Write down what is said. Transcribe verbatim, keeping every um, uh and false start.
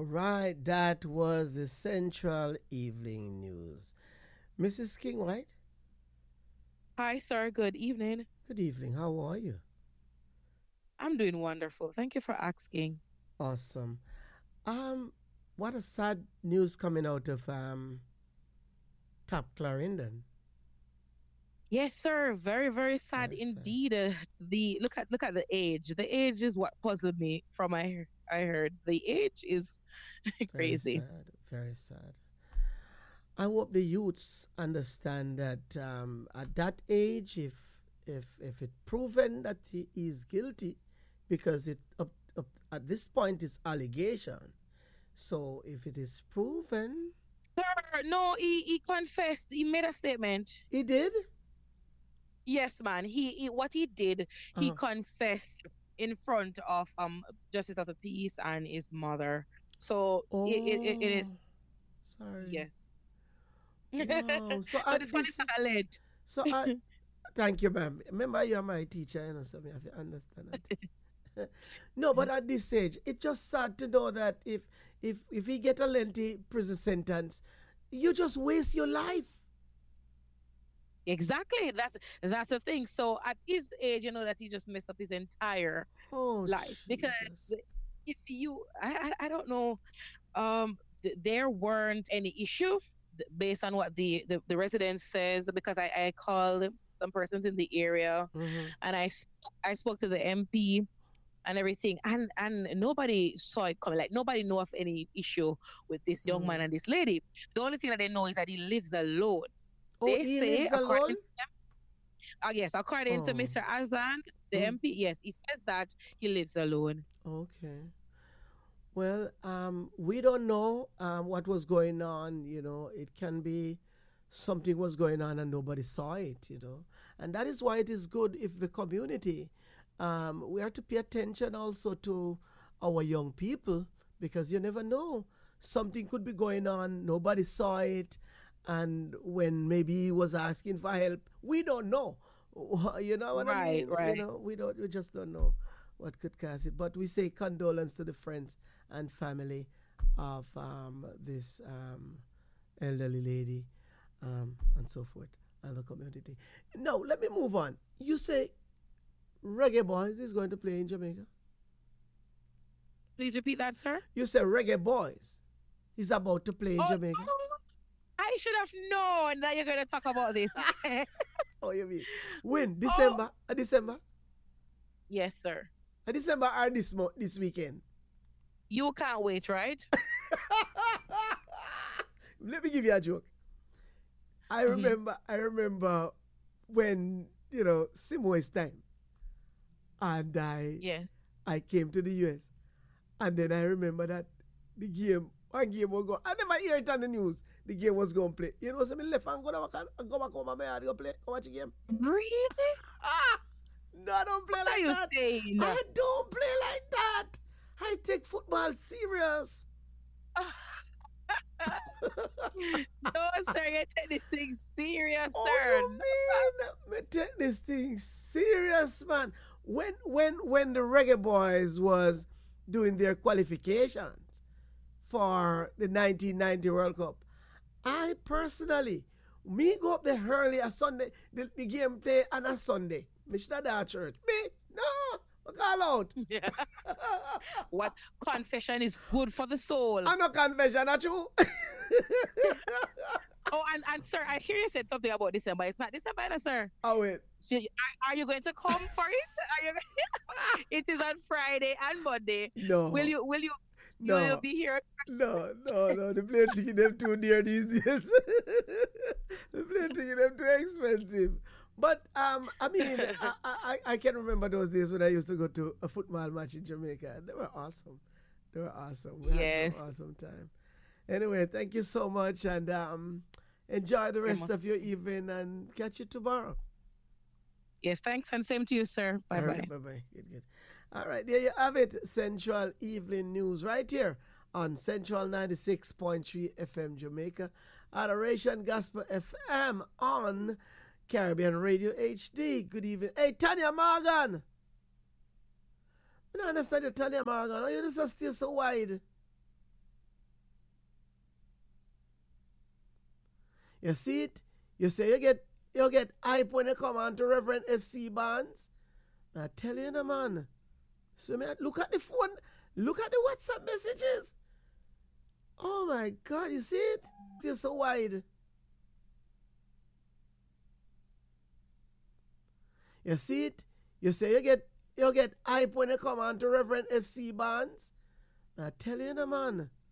right, that was the Central Evening News. Missus King White, Hi, sir. Good evening. good evening. How are you? I'm doing wonderful. Thank you for asking. Awesome. Um, what a sad news coming out of um Top Clarendon. Yes, sir. Very, very sad Very sad. indeed. Uh, the look at look at the age. The age is what puzzled me from I I heard. The age is Very crazy. sad. Very sad. I hope the youths understand that um, at that age, if if if it proven that he is guilty, because it up, up at this point is allegation. So if it is proven, Sir, no, he, he confessed. He made a statement. he did. Yes, man. He, he what he did, he Uh, confessed in front of um Justice of the Peace and his mother. So it, it, it it is oh, sorry. yes. Wow. So So at this one is this, alleged. so I thank you, ma'am. Remember, you're my teacher, you know, so me have to understand that. No, but at this age, it's just sad to know that if if if he get a lengthy prison sentence, you just waste your life. Exactly. That's that's the thing. So at his age, you know that he just messed up his entire Oh life because Jesus. if you, I, I, I don't know, um, th- there weren't any issue th- based on what the the, the resident says because I I called some persons in the area Mm-hmm. and I sp- I spoke to the M P and everything and and nobody saw it coming. Like nobody know of any issue with this young Mm-hmm. man and this lady. The only thing that they know is that he lives alone. Oh, They he say, lives according alone. uh, yes, according to Oh. mister Azan, the Mm. M P, yes, he says that he lives alone. Okay. Well, um, we don't know um, what was going on. You know, it can be something was going on and nobody saw it. You know, and that is why it is good if the community, um, we have to pay attention also to our young people because you never know, something could be going on. Nobody saw it, and when maybe he was asking for help, we don't know. You know what I Right, mean? You right. know, we don't. We just don't know what could cause it. But we say condolence to the friends and family of um, this um, elderly lady um, and so forth and the community. Now, let me move on. You say Reggae Boys is going to play in Jamaica. Please repeat that, sir. You say Reggae Boys is about to play in Oh, Jamaica. I should have known that you're going to talk about this. Oh, you mean when Oh, December? A December? yes, sir. A December or this mo- this weekend? You can't wait, right? Let me give you a joke. I Hmm. remember. I remember when you know Simo's time, and I Yes. I came to the U S. And then I remember that the game, one game was going. I never hear it on the news. The game was going to play. You know, so I left and go, back and go back home and I go play, go watch the game. Really? Ah, no, I don't play What are like you that. saying? I don't play like that. I take football serious. No, sir, you take this thing serious, Oh, sir. you No, mean me take this thing serious, man? When when when the Reggae Boys was doing their qualifications for the nineteen ninety World Cup, I personally, me go up there early a Sunday, the, the game play on a Sunday. Me should have that church. Me? No, I call out. yeah. What confession is good for the soul. I'm not confession, not you. Oh, and, and sir, I hear you said something about December. It's not December, no, sir. Oh, wait. So, you- are, are you going to come for it? Are you? It is on Friday and Monday. Will No, you? Will you? You will no. be here. No, no, no. The plane ticket them too dear these days. The plane ticket them too expensive. But um, I mean, I, I I can remember those days when I used to go to a football match in Jamaica. They were awesome. They were awesome. We had some Yes. awesome time. Anyway, thank you so much, and um, enjoy the You rest must. of your evening, and catch you tomorrow. Yes. Thanks, and same to you, sir. Bye All right, bye. bye bye. Good, good. All right, there you have it. Central Evening News right here on Central ninety-six point three F M Jamaica, Adoration Gospel F M on Caribbean Radio H D. Good evening. Hey, Tanya Morgan. I don't understand you, Tanya Morgan. Oh, you just stay so wide. You see it? You say you get you get hype when you come on to Reverend F C Barnes. I tell you, no, man. So me, look at the phone. Look at the WhatsApp messages. Oh my God, you see it? It's so wide. You see it? You say you get you get hype when you come on to Reverend F C Barnes. I tell you, no, man.